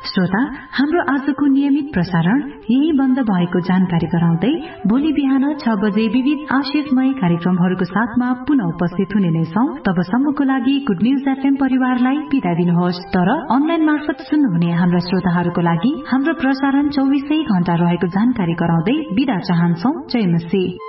श्रोता, हाम्रो आजको नियमित प्रसारण यही बन्द भएको जानकारी गराउँदै भोलि बिहान 6 बजे विविध आशिषमय कार्यक्रमहरूको साथमा पुनः उपस्थित हुने नै छौं। तबसम्मको लागि गुड न्यूज एफएम परिवारलाई बिदा दिनुहोस्। तर अनलाइन मार्फत सुन्नुहुने हाम्रा श्रोताहरूको लागि हाम्रो प्रसारण 24 घण्टा रहेको जानकारी गराउँदै बिदा चाहन्छौं। जय मसी।